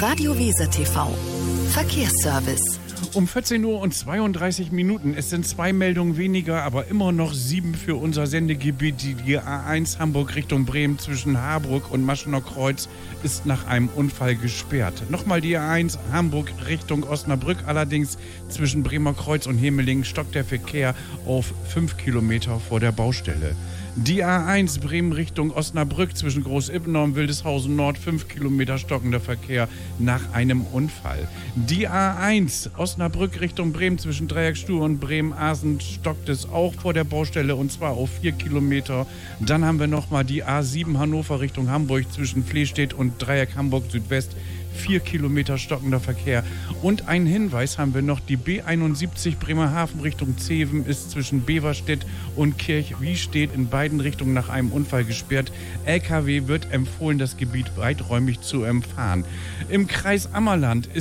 Radio Weser TV. Verkehrsservice. Um 14:32 Uhr. Es sind 2 Meldungen weniger, aber immer noch 7 für unser Sendegebiet. Die A1 Hamburg Richtung Bremen zwischen Harburg und Maschener Kreuz ist nach einem Unfall gesperrt. Nochmal die A1 Hamburg Richtung Osnabrück. Allerdings zwischen Bremer Kreuz und Hemelingen stockt der Verkehr auf 5 Kilometer vor der Baustelle. Die A1 Bremen Richtung Osnabrück zwischen Großippenau und Wildeshausen Nord, 5 Kilometer stockender Verkehr nach einem Unfall. Die A1 Osnabrück Richtung Bremen zwischen Dreieckstuhl und Bremen-Asen stockt es auch vor der Baustelle und zwar auf 4 Kilometer. Dann haben wir nochmal die A7 Hannover Richtung Hamburg zwischen Flehstedt und Dreieck Hamburg Südwest. 4 Kilometer stockender Verkehr. Und einen Hinweis haben wir noch, die B71 Bremerhaven Richtung Zeven ist zwischen Beverstedt und Kirchwiestedt in beiden Richtungen nach einem Unfall gesperrt. LKW wird empfohlen, das Gebiet weiträumig zu umfahren. Im Kreis Ammerland ist